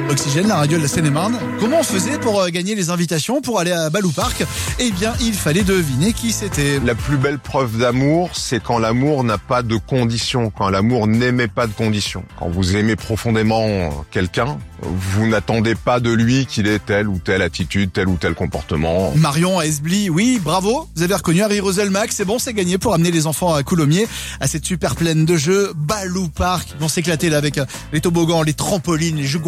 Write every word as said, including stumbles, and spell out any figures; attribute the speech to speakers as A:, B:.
A: Oxygène, la radio de la Seine-et-Marne. Comment on faisait pour euh, gagner les invitations pour aller à Balou Park? Eh bien, il fallait deviner qui c'était.
B: La plus belle preuve d'amour, c'est quand l'amour n'a pas de conditions, quand l'amour n'émet pas de conditions. Quand vous aimez profondément quelqu'un, vous n'attendez pas de lui qu'il ait telle ou telle attitude, tel ou tel comportement.
A: Marion à Esbly, oui, bravo. Vous avez reconnu Harry Roselmack, c'est bon, c'est gagné pour amener les enfants à Coulommiers, à cette super plaine de jeux, Balou Park. Ils vont s'éclater là avec les toboggans, les trampolines, les jeux